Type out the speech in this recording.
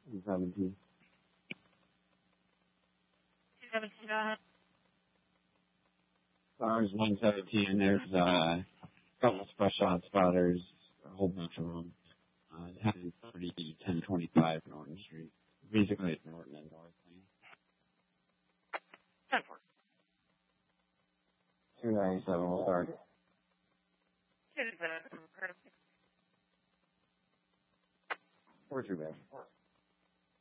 217. 217, go ahead. Stars 117, there's a couple of special shot spotters, a whole bunch of them. 1030, 1025 Norton Street. Basically, it's Norton and North Lane. 10-4. 297, we'll start. 297, perfect. 4-2, back.